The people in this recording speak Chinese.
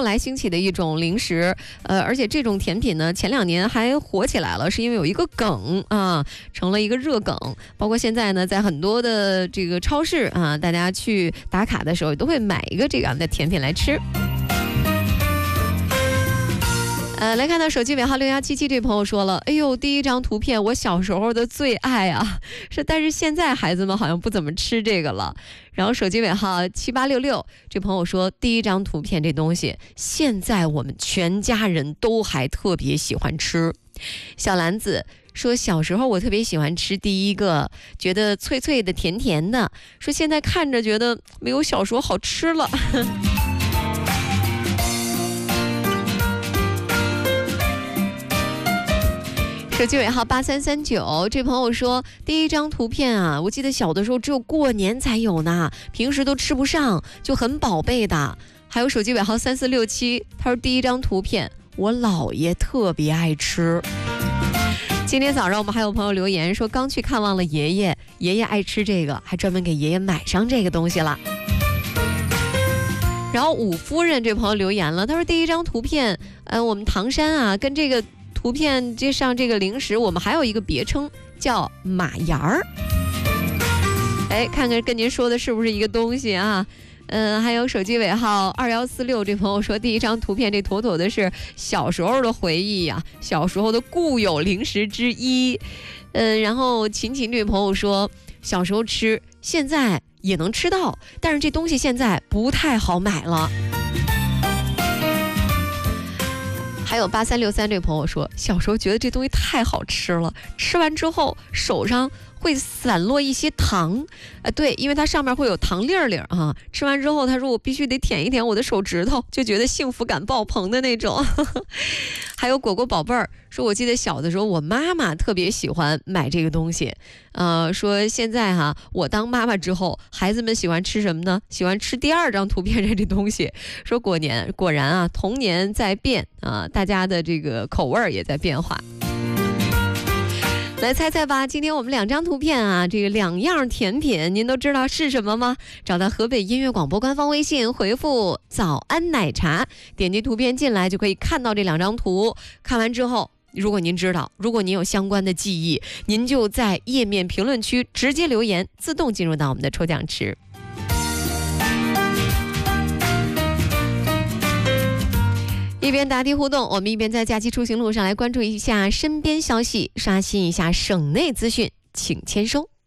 来兴起的一种零食，而且这种甜品呢，前2年还火起来了，是因为有一个梗啊，成了一个热梗。包括现在呢，在很多的这个超市啊，大家去打卡的时候，都会买一个这样的甜品来吃。来看到手机尾号6177这朋友说了，哎呦，第一张图片我小时候的最爱啊，但是现在孩子们好像不怎么吃这个了。然后手机尾号7866这朋友说，第一张图片这东西现在我们全家人都还特别喜欢吃。小兰子说，小时候我特别喜欢吃第一个，觉得脆脆的甜甜的，说现在看着觉得没有小时候好吃了。手机尾号8339这朋友说，第一张图片啊，我记得小的时候只有过年才有呢，平时都吃不上，就很宝贝的。还有手机尾号3467，他说第一张图片我姥爷特别爱吃。今天早上我们还有朋友留言说，刚去看望了爷爷，爷爷爱吃这个，还专门给爷爷买上这个东西了。然后武夫人这朋友留言了，他说第一张图片我们唐山啊，跟这个图片接上这个零食，我们还有一个别称叫马牙儿。哎，看看跟您说的是不是一个东西啊？还有手机尾号2146这朋友说，第一张图片这妥妥的是小时候的回忆呀，小时候的固有零食之一。然后秦秦这朋友说，小时候吃，现在也能吃到，但是这东西现在不太好买了。还有8363这朋友说，小时候觉得这东西太好吃了，吃完之后手上会散落一些糖，对，因为它上面会有糖粒儿啊。吃完之后，他说我必须得舔一舔我的手指头，就觉得幸福感爆棚的那种。还有果果宝贝儿说，我记得小的时候，我妈妈特别喜欢买这个东西，说现在哈，我当妈妈之后，孩子们喜欢吃什么呢？喜欢吃第二张图片这东西。说果然啊，童年在变啊，大家的这个口味也在变化。来猜猜吧，今天我们2张图片啊，这个2样甜品，您都知道是什么吗？找到河北音乐广播官方微信，回复早安奶茶，点击图片进来就可以看到这2张图。看完之后，如果您知道，如果您有相关的记忆，您就在页面评论区直接留言，自动进入到我们的抽奖池。一边答题互动，我们一边在假期出行路上来关注一下身边消息，刷新一下省内资讯，请签收。